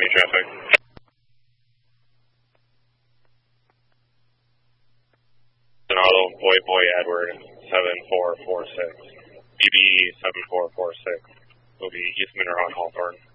County traffic. An auto, Boy Edward, 7446. BB 7446 will be East Monroe on Hawthorne.